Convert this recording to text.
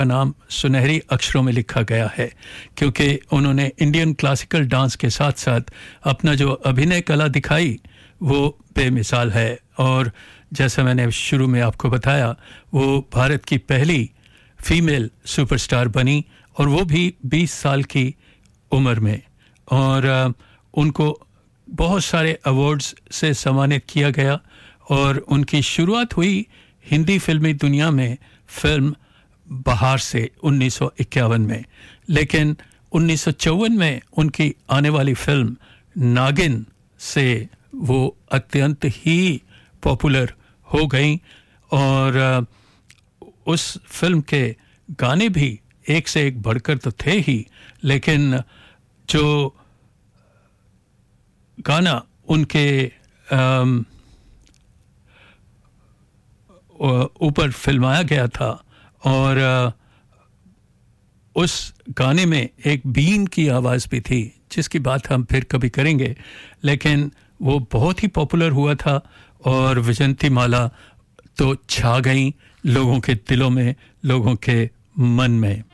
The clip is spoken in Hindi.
का नाम सुनहरी अक्षरों में लिखा गया है, क्योंकि उन्होंने इंडियन क्लासिकल डांस के साथ साथ अपना जो अभिनय कला दिखाई वो बेमिसाल है। और जैसा मैंने शुरू में आपको बताया, वो भारत की पहली फीमेल सुपरस्टार बनी, और वो भी 20 साल की उम्र में। और उनको बहुत सारे अवार्ड्स से सम्मानित किया गया, और उनकी शुरुआत हुई हिंदी फिल्मी दुनिया में फिल्म बहार से 1951 में। लेकिन 1954 में उनकी आने वाली फिल्म नागिन से वो अत्यंत ही पॉपुलर हो गई, और उस फिल्म के गाने भी एक से एक बढ़कर तो थे ही, लेकिन जो गाना उनके ऊपर फिल्माया गया था, और उस गाने में एक बीन की आवाज़ भी थी, जिसकी बात हम फिर कभी करेंगे। लेकिन वो बहुत ही पॉपुलर हुआ था, और विजंती माला तो छा गई लोगों के दिलों में, लोगों के मन में।